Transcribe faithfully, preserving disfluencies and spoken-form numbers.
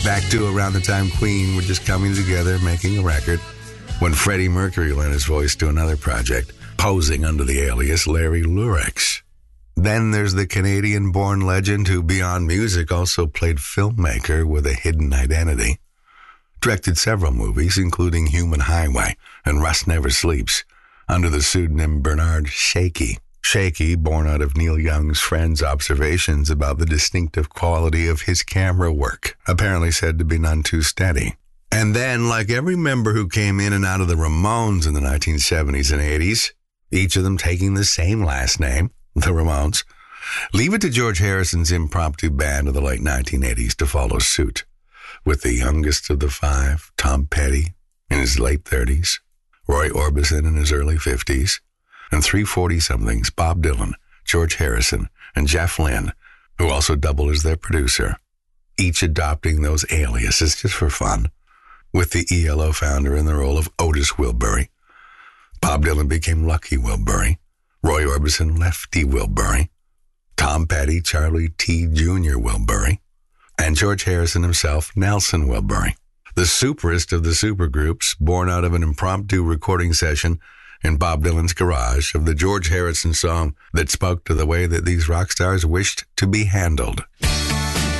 Back to around the time Queen were just coming together, making a record, when Freddie Mercury lent his voice to another project, posing under the alias Larry Lurex. Then there's the Canadian-born legend who, beyond music, also played filmmaker with a hidden identity. Directed several movies, including Human Highway and Rust Never Sleeps, under the pseudonym Bernard Shaky. Shaky, born out of Neil Young's friend's observations about the distinctive quality of his camera work, apparently said to be none too steady. And then, like every member who came in and out of the Ramones in the nineteen seventies and eighties, each of them taking the same last name, the Ramones, leave it to George Harrison's impromptu band of the late nineteen eighties to follow suit, with the youngest of the five, Tom Petty, in his late thirties, Roy Orbison in his early fifties, and three forty-somethings, Bob Dylan, George Harrison, and Jeff Lynne, who also doubled as their producer, each adopting those aliases just for fun, with the E L O founder in the role of Otis Wilbury. Bob Dylan became Lucky Wilbury, Roy Orbison, Lefty Wilbury, Tom Petty, Charlie T. Junior Wilbury, and George Harrison himself, Nelson Wilbury, the superest of the supergroups, born out of an impromptu recording session in Bob Dylan's garage of the George Harrison song that spoke to the way that these rock stars wished to be handled.